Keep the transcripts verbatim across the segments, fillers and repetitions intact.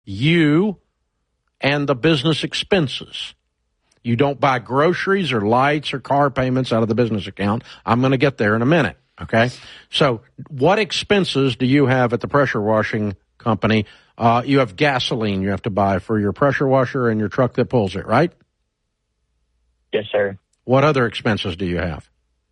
you and the business expenses. You don't buy groceries or lights or car payments out of the business account. I'm going to get there in a minute, okay? So what expenses do you have at the pressure washing company? Uh, you have gasoline you have to buy for your pressure washer and your truck that pulls it, right? Yes, sir. What other expenses do you have?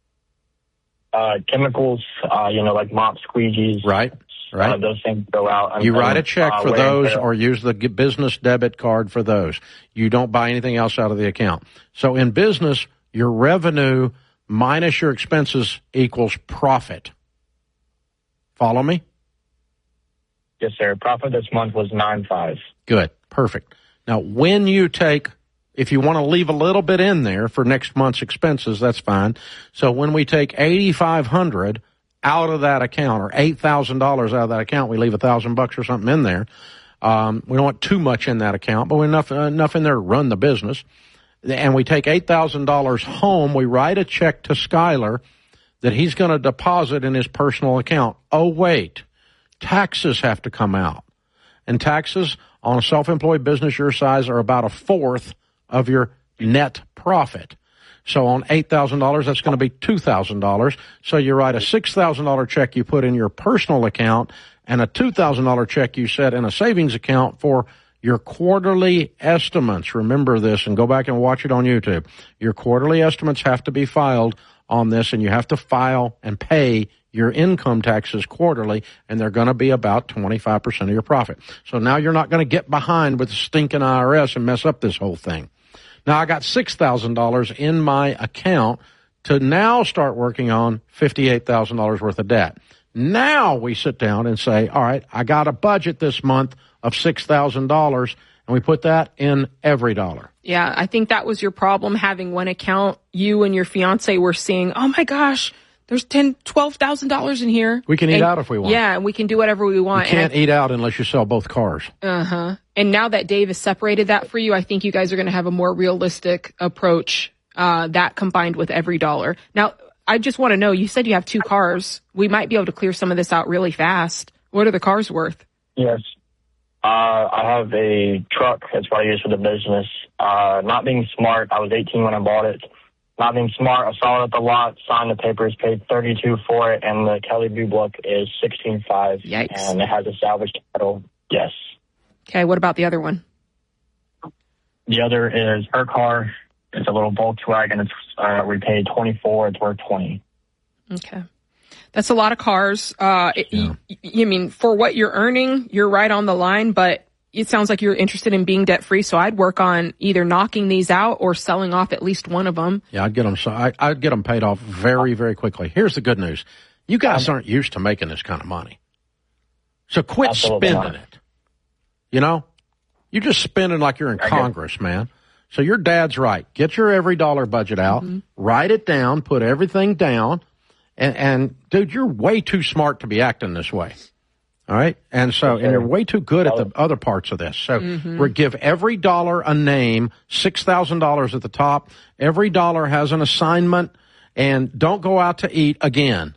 Uh, chemicals, uh, you know, like mop squeegees. Right. Right. Uh, those things go out. And, you write a check uh, for those or use the business debit card for those. You don't buy anything else out of the account. So in business, your revenue minus your expenses equals profit. Follow me? Yes, sir. Profit this month was nine five. Good. Perfect. Now, when you take, if you want to leave a little bit in there for next month's expenses, that's fine. So when we take eighty-five hundred dollars out of that account, or eight thousand dollars out of that account, we leave a thousand bucks or something in there. Um, we don't want too much in that account, but we enough uh, enough in there to run the business. And we take eight thousand dollars home. We write a check to Skyler that he's going to deposit in his personal account. Oh, wait, taxes have to come out. And taxes on a self-employed business your size are about a fourth of your net profit. So on eight thousand dollars, that's going to be two thousand dollars. So you write a six thousand dollars check you put in your personal account and a two thousand dollars check you set in a savings account for your quarterly estimates. Remember this and go back and watch it on YouTube. Your quarterly estimates have to be filed on this, and you have to file and pay your income taxes quarterly, and they're going to be about twenty-five percent of your profit. So now you're not going to get behind with the stinking I R S and mess up this whole thing. Now, I got six thousand dollars in my account to now start working on fifty-eight thousand dollars worth of debt. Now we sit down and say, all right, I got a budget this month of six thousand dollars, and we put that in every dollar. Yeah, I think that was your problem, having one account. You and your fiance were seeing, oh, my gosh, there's ten thousand dollars, twelve thousand dollars in here. We can eat and, out if we want. Yeah, and we can do whatever we want. You can't eat out unless you sell both cars. Uh-huh. And now that Dave has separated that for you, I think you guys are going to have a more realistic approach, uh, that combined with every dollar. Now, I just want to know, you said you have two cars. We might be able to clear some of this out really fast. What are the cars worth? Yes. Uh, I have a truck that's what I use for the business. Uh, not being smart, I was eighteen when I bought it. Not being smart, I saw it at the lot, signed the papers, paid thirty-two for it, and the Kelly Blue Book is sixteen five. Yikes. And it has a salvage title. Yes. Okay, what about the other one? The other is her car. It's a little Volkswagen. It's uh, we paid twenty-four. It's worth twenty. Okay. That's a lot of cars. Uh, it, Yeah. you, you mean, for what you're earning, you're right on the line, but it sounds like you're interested in being debt-free, so I'd work on either knocking these out or selling off at least one of them. Yeah, I'd get them, so I, I'd get them paid off very, very quickly. Here's the good news. You guys aren't used to making this kind of money. So quit Absolutely spending not. it. You know? You're just spending like you're in I Congress, get- man. So your dad's right. Get your every dollar budget out, Mm-hmm. write it down, put everything down, and, and dude, you're way too smart to be acting this way. All right? And so, and you're way too good at the other parts of this. So Mm-hmm. we give every dollar a name, six thousand dollars at the top. Every dollar has an assignment, and don't go out to eat again.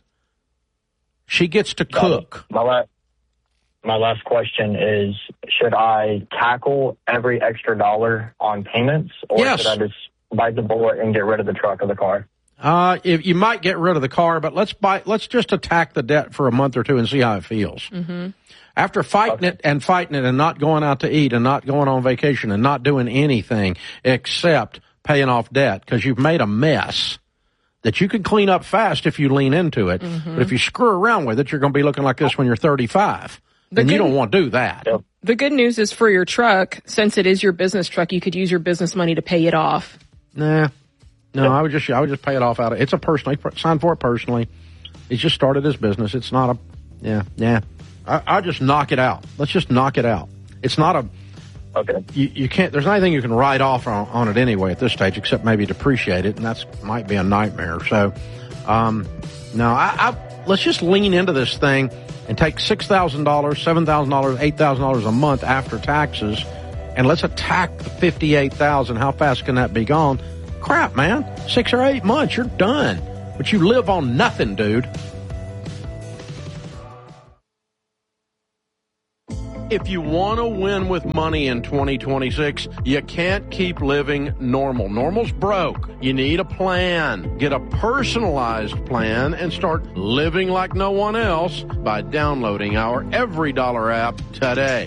She gets to cook. My, la- my last question is, should I tackle every extra dollar on payments, or Yes. should I just bite the bullet and get rid of the truck or the car? Uh, if you might get rid of the car, but let's buy, let's just attack the debt for a month or two and see how it feels. Mm-hmm. After fighting Okay. it and fighting it and not going out to eat and not going on vacation and not doing anything except paying off debt because you've made a mess that you can clean up fast if you lean into it. Mm-hmm. But if you screw around with it, you're going to be looking like this when you're thirty-five. The And you good- don't want to do that. Yep. The good news is for your truck, since it is your business truck, you could use your business money to pay it off. Nah. No, I would just I would just pay it off out of it's a personal he signed for it personally. He's just started his business. It's not a yeah, yeah. I I just knock it out. Let's just knock it out. It's not a Okay. you, you can't there's nothing you can write off on, on it anyway at this stage except maybe depreciate it, and that's might be a nightmare. So um no, I, I let's just lean into this thing and take six thousand dollars, seven thousand dollars, eight thousand dollars a month after taxes, and let's attack the fifty eight thousand. How fast can that be gone? Crap, man. Six or eight months, you're done. But you live on nothing, dude. If you want to win with money in twenty twenty-six, you can't keep living normal. Normal's broke. You need a plan. Get a personalized plan and start living like no one else by downloading our Every Dollar app today.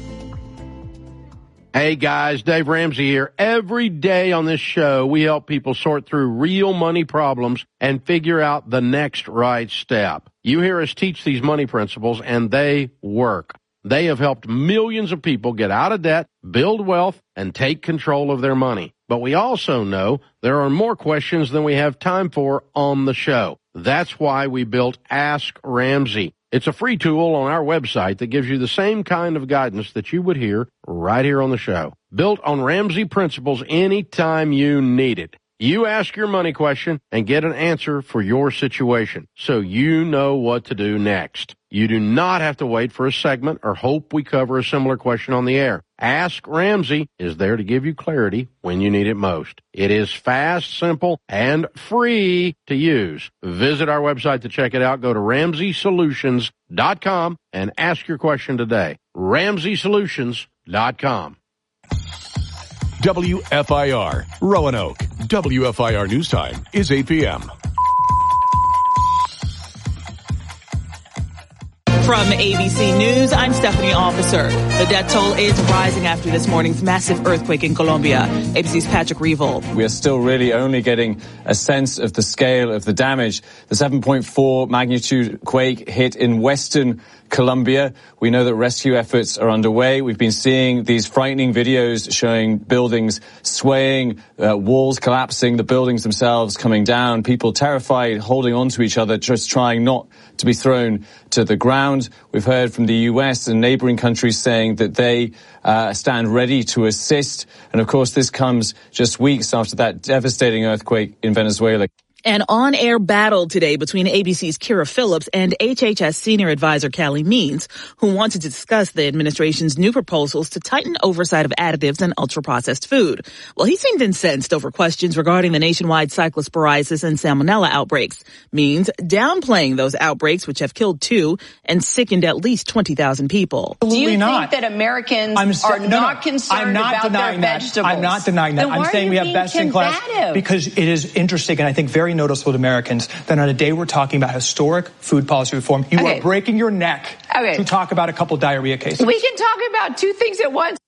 Hey guys, Dave Ramsey here. Every day on this show, we help people sort through real money problems and figure out the next right step. You hear us teach these money principles, and they work. They have helped millions of people get out of debt, build wealth, and take control of their money. But we also know there are more questions than we have time for on the show. That's why we built Ask Ramsey. It's a free tool on our website that gives you the same kind of guidance that you would hear right here on the show. Built on Ramsey principles anytime you need it. You ask your money question and get an answer for your situation, so you know what to do next. You do not have to wait for a segment or hope we cover a similar question on the air. Ask Ramsey is there to give you clarity when you need it most. It is fast, simple, and free to use. Visit our website to check it out. Go to ramsey solutions dot com and ask your question today. ramsey solutions dot com. W F I R, Roanoke. W F I R News Time is eight p.m. From A B C News, I'm Stephanie Officer. The death toll is rising after this morning's massive earthquake in Colombia. A B C's Patrick Reevell. We are still really only getting a sense of the scale of the damage. The seven point four magnitude quake hit in western Colombia. We know that rescue efforts are underway. We've been seeing these frightening videos showing buildings swaying, uh, walls collapsing, the buildings themselves coming down, people terrified, holding on to each other, just trying not to be thrown to the ground. We've heard from the U S and neighboring countries saying that they uh, stand ready to assist. And of course, this comes just weeks after that devastating earthquake in Venezuela. An on-air battle today between A B C's Kira Phillips and H H S Senior Advisor Callie Means, who wanted to discuss the administration's new proposals to tighten oversight of additives in ultra-processed food. Well, he seemed incensed over questions regarding the nationwide cyclosporiasis and salmonella outbreaks. Means downplaying those outbreaks, which have killed two and sickened at least twenty thousand people. Do you not. think that Americans I'm so, are no, not no, concerned I'm not about denying their that. vegetables? I'm not denying that. Then I'm why saying are we you have being best in class combative? because it is interesting and I think very noticeable to Americans that on a day we're talking about historic food policy reform, you okay. are breaking your neck okay. to talk about a couple diarrhea cases. We can talk about two things at once.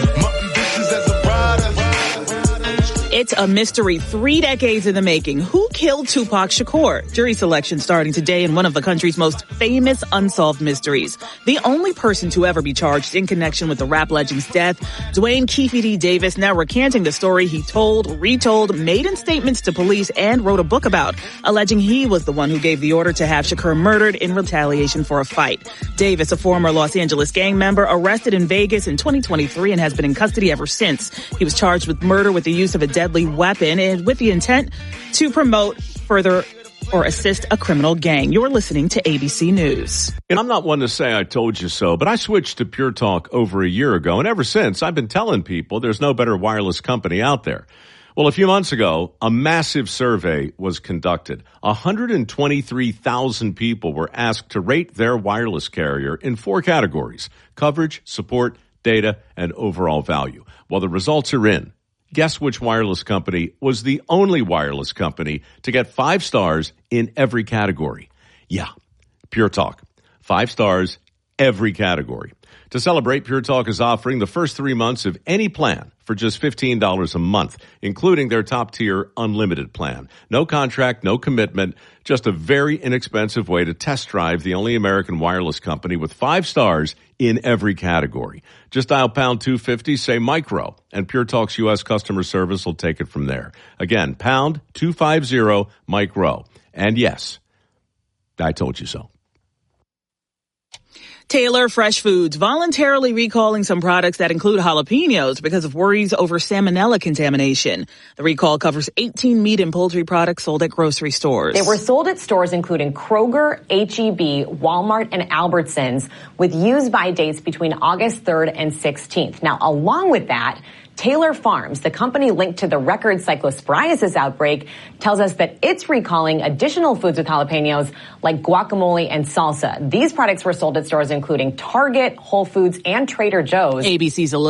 It's a mystery three decades in the making. Who killed Tupac Shakur? Jury selection starting today in one of the country's most famous unsolved mysteries. The only person to ever be charged in connection with the rap legend's death, Dwayne Keefe D. Davis, now recanting the story he told, retold, made in statements to police, and wrote a book about, alleging he was the one who gave the order to have Shakur murdered in retaliation for a fight. Davis, a former Los Angeles gang member, arrested in Vegas in twenty twenty-three and has been in custody ever since. He was charged with murder with the use of a deadly weapon and with the intent to promote, further, or assist a criminal gang. You're listening to A B C News. And I'm not one to say I told you so, but I switched to Pure Talk over a year ago, and ever since I've been telling people there's no better wireless company out there. Well, a few months ago, a massive survey was conducted. one hundred twenty-three thousand people were asked to rate their wireless carrier in four categories: coverage, support, data, and overall value. Well, the results are in. Guess which wireless company was the only wireless company to get five stars in every category? Yeah, Pure Talk. Five stars, every category. To celebrate, Pure Talk is offering the first three months of any plan for just fifteen dollars a month, including their top-tier unlimited plan. No contract, no commitment, just a very inexpensive way to test drive the only American wireless company with five stars in every category. Just dial pound two fifty, say micro, and Pure Talk's U S customer service will take it from there. Again, pound two fifty, micro. And yes, I told you so. Taylor Fresh Foods voluntarily recalling some products that include jalapenos because of worries over salmonella contamination. The recall covers eighteen meat and poultry products sold at grocery stores. They were sold at stores including Kroger, H E B, Walmart, and Albertsons with use-by dates between August third and sixteenth. Now, along with that, Taylor Farms, the company linked to the record cyclosporiasis outbreak, tells us that it's recalling additional foods with jalapenos like guacamole and salsa. These products were sold at stores including including Target, Whole Foods, and Trader Joe's. A B C's Elizabeth